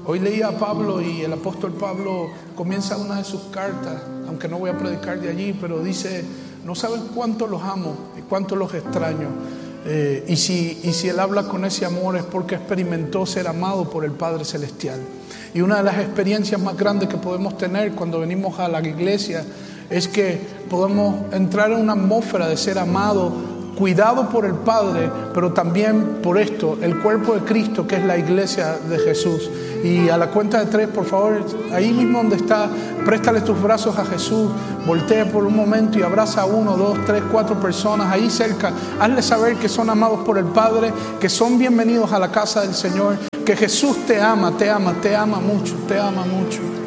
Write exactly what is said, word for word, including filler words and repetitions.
Hoy leía a Pablo y el apóstol Pablo comienza una de sus cartas, aunque no voy a predicar de allí, pero dice, no saben cuánto los amo y cuánto los extraño. Eh, y, si, y si él habla con ese amor es porque experimentó ser amado por el Padre Celestial. Y una de las experiencias más grandes que podemos tener cuando venimos a la iglesia es que podemos entrar en una atmósfera de ser amado, cuidado por el Padre, pero también por esto, el cuerpo de Cristo, que es la iglesia de Jesús. Y a la cuenta de tres, por favor, ahí mismo donde está, préstale tus brazos a Jesús, voltea por un momento y abraza a uno, dos, tres, cuatro personas ahí cerca. Hazle saber que son amados por el Padre, que son bienvenidos a la casa del Señor, que Jesús te ama, te ama, te ama mucho, te ama mucho.